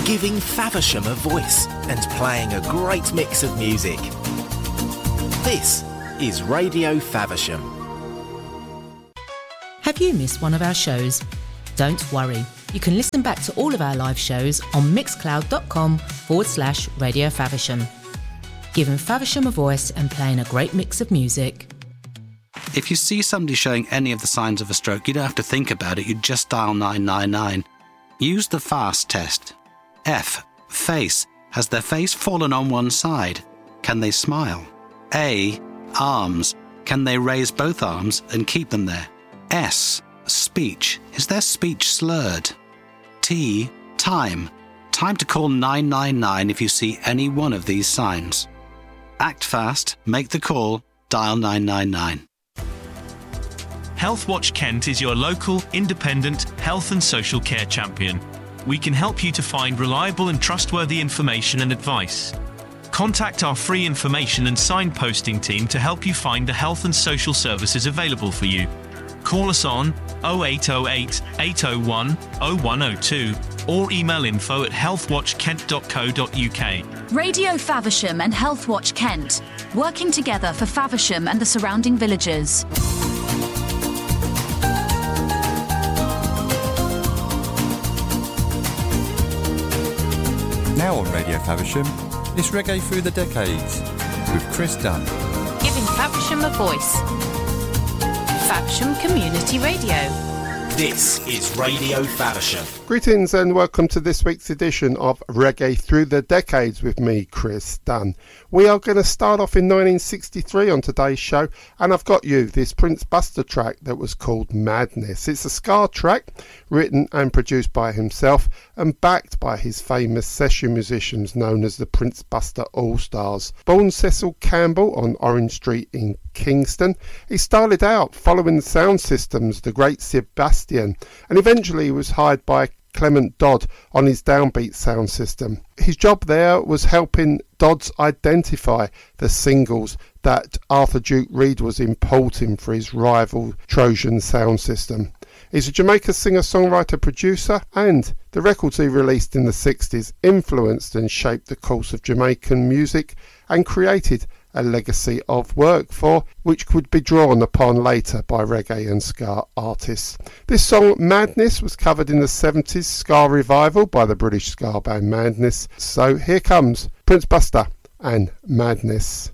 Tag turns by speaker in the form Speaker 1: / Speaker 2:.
Speaker 1: giving Faversham a voice and playing a great mix of music. This is Radio Faversham.
Speaker 2: Have you missed one of our shows? Don't worry, you can listen back to all of our live shows on mixcloud.com/Radio Faversham. Giving Faversham a voice and playing a great mix of music.
Speaker 3: If you see somebody showing any of the signs of a stroke, you don't have to think about it, you just dial 999. Use the FAST test. F. Face. Has their face fallen on one side? Can they smile? A. Arms. Can they raise both arms and keep them there? S. Speech. Is their speech slurred? T. Time. Time to call 999 if you see any one of these signs. Act fast, make the call, dial 999.
Speaker 4: Healthwatch Kent is your local, independent health and social care champion. We can help you to find reliable and trustworthy information and advice. Contact our free information and signposting team to help you find the health and social services available for you. Call us on 0808 801 0102 or email info@healthwatchkent.co.uk.
Speaker 5: Radio Faversham and Healthwatch Kent, working together for Faversham and the surrounding villages.
Speaker 6: Now on Radio Faversham, it's Reggae Through the Decades with Chris Dunn.
Speaker 2: Giving Faversham a voice. Faversham Community Radio.
Speaker 1: This is Radio Faversham.
Speaker 7: Greetings and welcome to this week's edition of Reggae Through the Decades with me, Chris Dunn. We are going to start off in 1963 on today's show, and I've got you this Prince Buster track that was called Madness. It's a ska track written and produced by himself and backed by his famous session musicians known as the Prince Buster All-Stars. Born Cecil Campbell on Orange Street in Kingston, he started out following the sound systems, the great Sebastian, and eventually was hired by Clement Dodd on his downbeat sound system. His job there was helping Dodds identify the singles that Arthur Duke Reid was importing for his rival Trojan sound system. He's a Jamaica singer-songwriter producer, and the records he released in the 60s influenced and shaped the course of Jamaican music and created a legacy of work for which could be drawn upon later by reggae and ska artists. This song Madness was covered in the 70s ska revival by the British ska band Madness. So here comes Prince Buster and Madness.